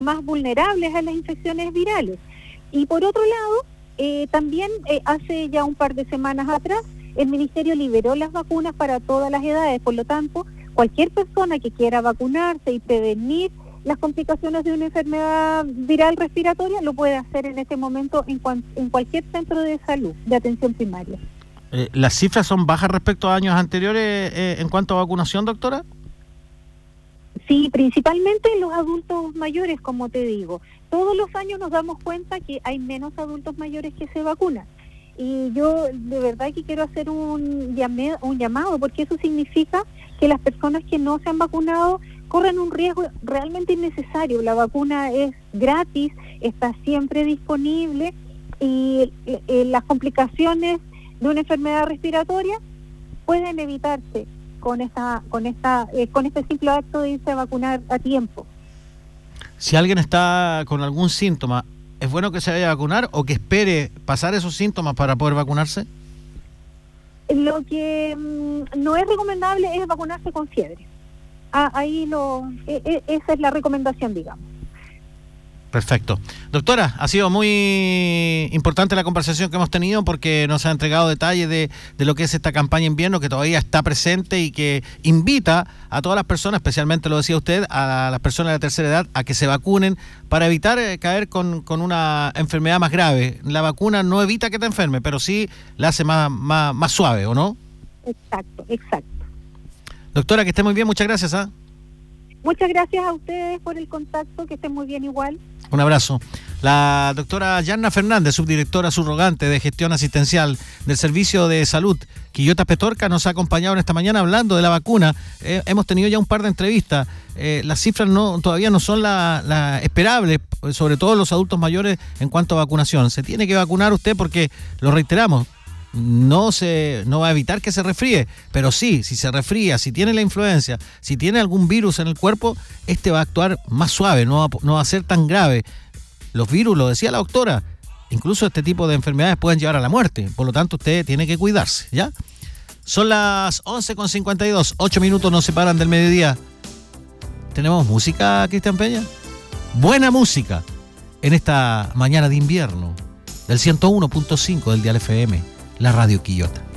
más vulnerables a las infecciones virales. Y por otro lado, también hace ya un par de semanas atrás, el Ministerio liberó las vacunas para todas las edades. Por lo tanto, cualquier persona que quiera vacunarse y prevenir las complicaciones de una enfermedad viral respiratoria lo puede hacer en este momento en cualquier centro de salud, de atención primaria. ¿Las cifras son bajas respecto a años anteriores en cuanto a vacunación, doctora? Sí, principalmente en los adultos mayores, como te digo. Todos los años nos damos cuenta que hay menos adultos mayores que se vacunan. Y yo de verdad que quiero hacer un llamado, porque eso significa que las personas que no se han vacunado corren un riesgo realmente innecesario. La vacuna es gratis, está siempre disponible y las complicaciones de una enfermedad respiratoria pueden evitarse con este simple acto de irse a vacunar a tiempo. Si alguien está con algún síntoma, ¿es bueno que se vaya a vacunar o que espere pasar esos síntomas para poder vacunarse? Lo que no es recomendable es vacunarse con fiebre. Esa es la recomendación, digamos. Perfecto. Doctora, ha sido muy importante la conversación que hemos tenido porque nos ha entregado detalles de lo que es esta campaña invierno que todavía está presente y que invita a todas las personas, especialmente lo decía usted, a las personas de la tercera edad, a que se vacunen para evitar caer con una enfermedad más grave. La vacuna no evita que te enferme, pero sí la hace más suave, ¿o no? Exacto. Doctora, que esté muy bien, muchas gracias. Muchas gracias a ustedes por el contacto, que estén muy bien igual. Un abrazo. La doctora Yanna Fernández, subdirectora subrogante de gestión asistencial del Servicio de Salud Quillota Petorca, nos ha acompañado en esta mañana hablando de la vacuna. Hemos tenido ya un par de entrevistas. Las cifras todavía no son las esperables, sobre todo los adultos mayores en cuanto a vacunación. Se tiene que vacunar usted porque, lo reiteramos, no va a evitar que se resfríe, pero sí, si se resfría, si tiene la influencia, si tiene algún virus en el cuerpo, va a actuar más suave, no va a ser tan grave. Los virus, lo decía la doctora, incluso este tipo de enfermedades pueden llevar a la muerte, por lo tanto usted tiene que cuidarse, ¿ya? Son las 11:52, 8 minutos nos separan del mediodía. ¿Tenemos música, Cristian Peña? Buena música en esta mañana de invierno del 101.5 del Dial FM. La Radio Quillota.